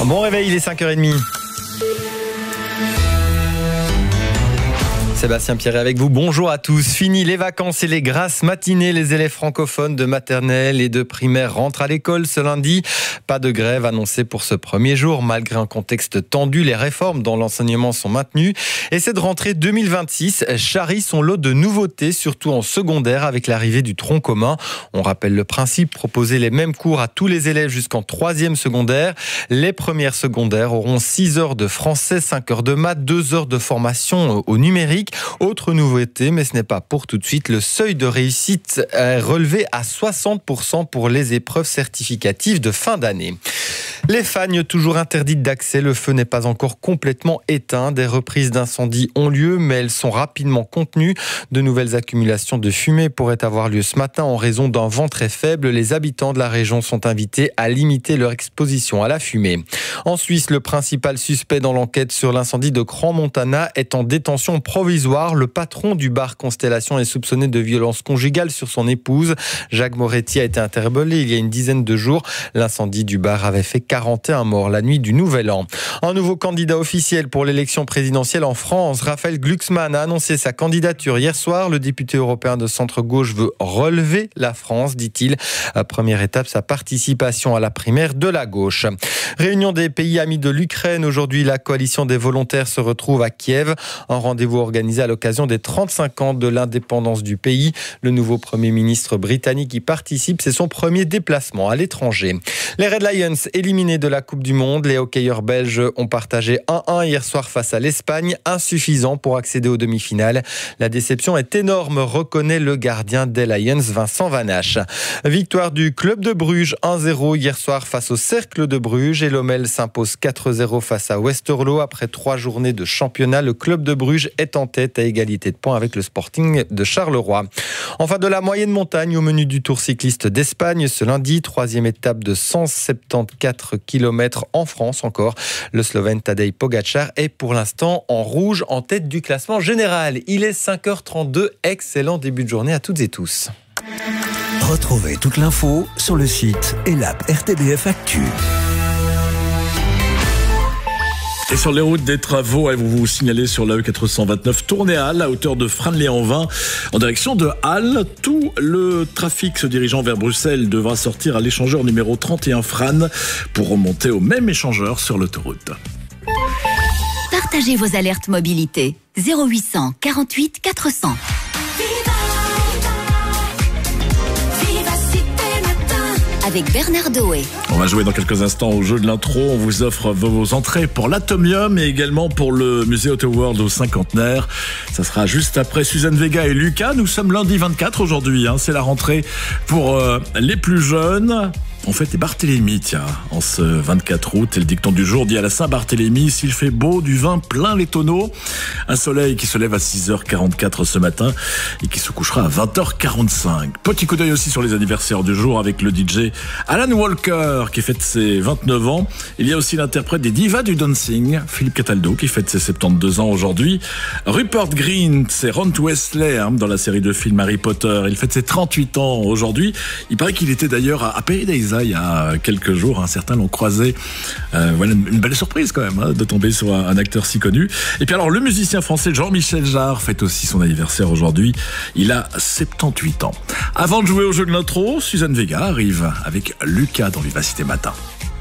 Bon réveil, il est 5h30. Sébastien Pierret avec vous. Bonjour à tous. Fini les vacances et les grasses matinées. Les élèves francophones de maternelle et de primaire rentrent à l'école ce lundi. Pas de grève annoncée pour ce premier jour. Malgré un contexte tendu, les réformes dans l'enseignement sont maintenues. Et cette rentrée 2026 charrie son lot de nouveautés, surtout en secondaire avec l'arrivée du tronc commun. On rappelle le principe, proposer les mêmes cours à tous les élèves jusqu'en 3e secondaire. Les premières secondaires auront 6 heures de français, 5 heures de maths, 2 heures de formation au numérique. Autre nouveauté, mais ce n'est pas pour tout de suite, le seuil de réussite est relevé à 60% pour les épreuves certificatives de fin d'année. Les fagnes toujours interdites d'accès, le feu n'est pas encore complètement éteint. Des reprises d'incendies ont lieu, mais elles sont rapidement contenues. De nouvelles accumulations de fumée pourraient avoir lieu ce matin en raison d'un vent très faible. Les habitants de la région sont invités à limiter leur exposition à la fumée. En Suisse, le principal suspect dans l'enquête sur l'incendie de Crans-Montana est en détention provisoire. Le patron du bar Constellation est soupçonné de violence conjugale sur son épouse. Jacques Moretti a été interpellé il y a une dizaine de jours. L'incendie du bar avait fait 41 morts la nuit du Nouvel An. Un nouveau candidat officiel pour l'élection présidentielle en France, Raphaël Glucksmann, a annoncé sa candidature hier soir. Le député européen de centre-gauche veut relever la France, dit-il. Première étape, sa participation à la primaire de la gauche. Réunion des pays amis de l'Ukraine. Aujourd'hui, la coalition des volontaires se retrouve à Kiev. Un rendez-vous organisé à l'occasion des 35 ans de l'indépendance du pays. Le nouveau Premier ministre britannique y participe. C'est son premier déplacement à l'étranger. Les Red Lions éliminés de la Coupe du Monde. Les hockeyeurs belges ont partagé 1-1 hier soir face à l'Espagne. Insuffisant pour accéder aux demi-finales. La déception est énorme, reconnaît le gardien des Lions, Vincent Vanache. Victoire du club de Bruges 1-0 hier soir face au Cercle de Bruges. Et Lommel s'impose 4-0 face à Westerlo. Après 3 journées de championnat, le club de Bruges est en tête à égalité de points avec le Sporting de Charleroi. Enfin, de la moyenne montagne au menu du Tour cycliste d'Espagne ce lundi. 3e étape de 174 km en France encore. Le Slovène Tadej Pogačar est pour l'instant en rouge en tête du classement général. Il est 5h32. Excellent début de journée à toutes et tous. Retrouvez toute l'info sur le site et l'app RTBF Actu. Et sur les routes des travaux, vous vous signalez sur la E429 tournée à Halle, à hauteur de Frasnes-les-en-Vins, en direction de Halle. Tout le trafic se dirigeant vers Bruxelles devra sortir à l'échangeur numéro 31 Frasnes pour remonter au même échangeur sur l'autoroute. Partagez vos alertes mobilité. 0800 48 400. Avec Bernard Doé. On va jouer dans quelques instants au jeu de l'intro. On vous offre vos entrées pour l'Atomium et également pour le musée Auto World au cinquantenaire. Ça sera juste après Suzanne Vega et Lucas. Nous sommes lundi 24 aujourd'hui. C'est la rentrée pour les plus jeunes. On fête les Barthélemy, tiens, en ce 24 août. Et le dicton du jour dit à la Saint-Barthélemy: s'il fait beau, du vin plein les tonneaux. Un soleil qui se lève à 6h44 ce matin et qui se couchera à 20h45. Petit coup d'œil aussi sur les anniversaires du jour avec le DJ Alan Walker qui fête ses 29 ans. Il y a aussi l'interprète des divas du dancing, Philippe Cataldo, qui fête ses 72 ans aujourd'hui. Rupert Grint, c'est Ron Weasley dans la série de films Harry Potter. Il fête ses 38 ans aujourd'hui. Il paraît qu'il était d'ailleurs à Paradise il y a quelques jours. Certains l'ont croisé. Voilà une belle surprise quand même de tomber sur un acteur si connu. Et puis alors le musicien français Jean-Michel Jarre fête aussi son anniversaire aujourd'hui. Il a 78 ans. Avant de jouer au jeu de l'intro, Suzanne Vega arrive avec Lucas dans Vivacité Matin.